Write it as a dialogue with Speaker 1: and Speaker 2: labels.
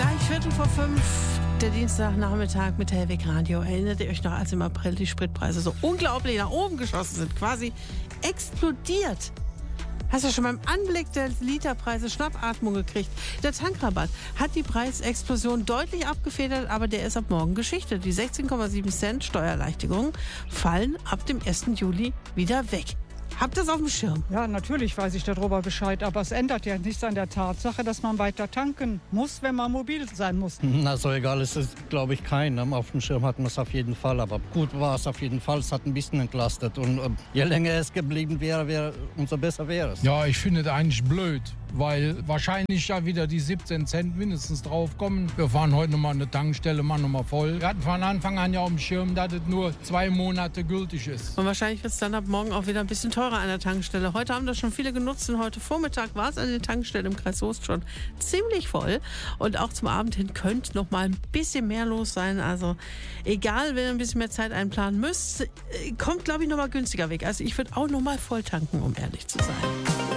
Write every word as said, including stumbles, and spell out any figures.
Speaker 1: Gleich Viertel vor fünf, der Dienstagnachmittag mit Hellweg Radio. Erinnert ihr euch noch, als im April die Spritpreise so unglaublich nach oben geschossen sind, quasi explodiert? Hast du schon beim Anblick der Literpreise Schnappatmung gekriegt? Der Tankrabatt hat die Preisexplosion deutlich abgefedert, aber der ist ab morgen Geschichte. Die sechzehn Komma sieben Cent Steuererleichterungen fallen ab dem ersten Juli wieder weg. Habt ihr das auf dem Schirm?
Speaker 2: Ja, natürlich weiß ich darüber Bescheid, aber es ändert ja nichts an der Tatsache, dass man weiter tanken muss, wenn man mobil sein muss.
Speaker 3: Na, so egal ist es, glaube ich, keinem. Auf dem Schirm hatten wir es auf jeden Fall, aber gut war es auf jeden Fall. Es hat ein bisschen entlastet und äh, je länger es geblieben wäre, wäre, umso besser wäre es.
Speaker 4: Ja, ich finde es eigentlich blöd, weil wahrscheinlich ja wieder die siebzehn Cent mindestens draufkommen. Wir fahren heute nochmal an eine Tankstelle, machen nochmal voll. Wir hatten von Anfang an ja auf dem Schirm, dass es nur zwei Monate gültig ist.
Speaker 1: Und wahrscheinlich wird es dann ab morgen auch wieder ein bisschen teurer an der Tankstelle. Heute haben das schon viele genutzt und heute Vormittag war es an der Tankstelle im Kreis Soest schon ziemlich voll. Und auch zum Abend hin könnte noch mal ein bisschen mehr los sein. Also egal, wenn ihr ein bisschen mehr Zeit einplanen müsst, kommt, glaube ich, noch mal günstiger weg. Also ich würde auch noch mal voll tanken, um ehrlich zu sein.